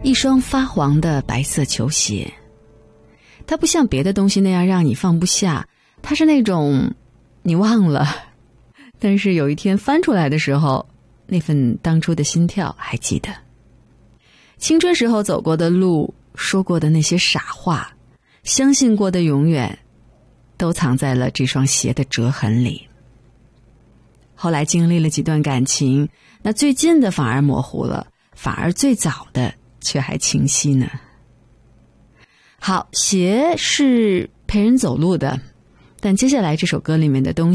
一双发黄的白色球鞋。它不像别的东西那样让你放不下，它是那种你忘了，但是有一天翻出来的时候，那份当初的心跳还记得。青春时候走过的路，说过的那些傻话，相信过的永远，都藏在了这双鞋的折痕里。后来经历了几段感情，那最近的反而模糊了，反而最早的却还清晰呢。好，鞋是陪人走路的，但接下来这首歌里面的东西